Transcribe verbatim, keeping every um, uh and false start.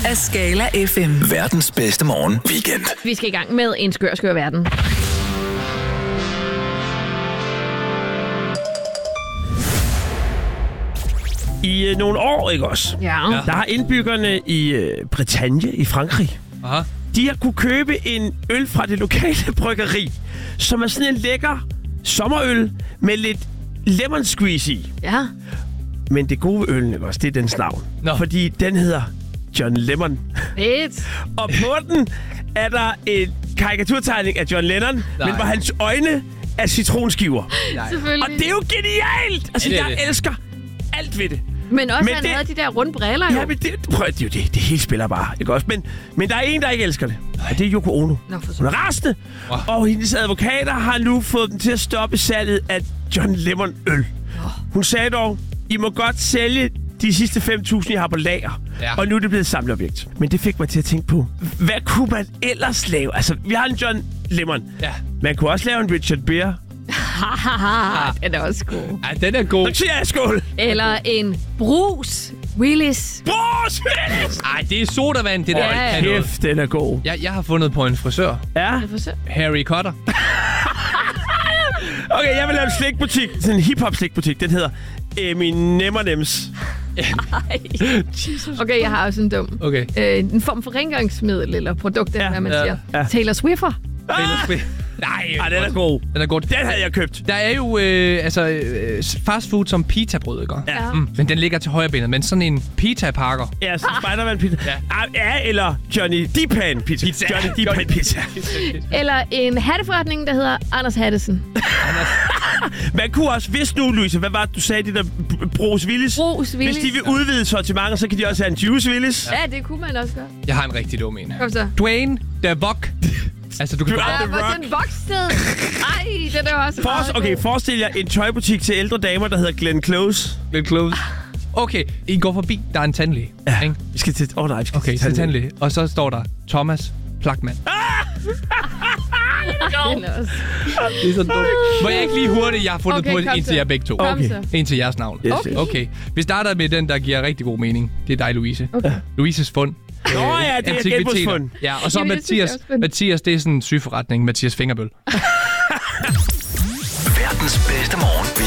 af Skala F M. Verdens bedste morgen weekend. Vi skal i gang med en skør, skør verden. I øh, nogle år, ikke også? Ja. Der har indbyggerne i øh, Bretagne i Frankrig, Aha. de har kunne købe en øl fra det lokale bryggeri, som er sådan en lækker sommerøl med lidt lemon squeeze i. Ja. Men det gode øl, ikke også, det er dens navn. Nå. Fordi den hedder John Lemon. Fedt. Og på den er der en karikaturtegning af John Lennon, Nej. men hvor hans øjne er citronskiver. Selvfølgelig. Og det er jo genialt! Altså, Ja, det er jeg det. elsker alt ved det. Men også, Men han det- havde de der runde briller jo. Ja, men det, prøv, det er jo det. Det hele spiller bare, ikke også? Men, men der er en, der ikke elsker det. Og det er Yoko Ono. Nå, for Hun er rasende. Wow. Og hendes advokater har nu fået dem til at stoppe salget af John Lemon øl. Hun sagde dog, I må godt sælge de sidste fem tusind, jeg har på lager. Ja. Og nu er det blevet et samleobjekt. Men det fik mig til at tænke på, hvad kunne man ellers lave? Altså, vi har en John Lemon. Ja. Man kunne også lave en Richard Beer. Hahaha, den er også god. Ej, den er god. Så siger jeg skål. Eller en Bruce Willis. Bruce Willis! Ej, det er sodavand, det der. Ja, Kan noget. Kæft, den er god. Jeg, jeg har fundet på en frisør. Ja. Jeg får se. Harry Cotter. Okay, jeg vil lave en slikbutik. Sådan en hip-hop slikbutik. Den hedder Eminem and M's. Okay, jeg har også en dum. Okay. Øh, en form for rengøringsmiddel eller produkt, eller Ja, hvad man ja, siger. ja. Taylor Swiffer. Taylor Swift. Nej, Ej, den er god. Den er god. Den havde jeg købt. Der er jo øh, altså, øh, fast food som pitabrød, ikke? Ja. Mm, men den ligger til højre benet. Men sådan en pita-pakker. Ja, så Spider-Man pizza. Ja. Ah, ja, eller Johnny Deepan pizza. Pizza. Johnny Deepan pizza. Eller en hatteforretning, der hedder Anders Hattesen. Man kunne også, hvis nu, Louise, hvad var det, du sagde, det der B- Bruce Willis? Bruce Willis. Hvis de vil udvide sortimentet, så kan de også have en Juice Willis. Ja, det kunne man også gøre. Jeg har en rigtig dum en. Kom så. Dwayne The Rock. Altså, du kan Dwayne bare... Ja, The hvor Rock. sådan en vokssted. Ej, den er også For, meget okay, god. forestil jer en tøjbutik til ældre damer, der hedder Glenn Close. Lidt close. Okay, I går forbi. Der er en tandlæge. Ja. Ikke? Vi skal til... Åh oh, nej, vi skal Okay, til tandlæge. Og så står der Thomas Plakman. Den er også. Det er så dumt. Må jeg ikke lige hurtigt? Jeg har fundet Okay, på kom en så. til jer begge to. Kom Okay. så. En til jeres navn. Yes, Okay. yes. Okay. Vi starter med den, der giver rigtig god mening. Det er dig, Louise. Okay. Louises fund. Nå ja, det er Antikviteter. genbrugsfund. Ja, og så Jamen, det synes jeg Mathias. også, men- Mathias, det er sådan en sygeforretning. Mathias Fingerbøl. Verdens bedste morgen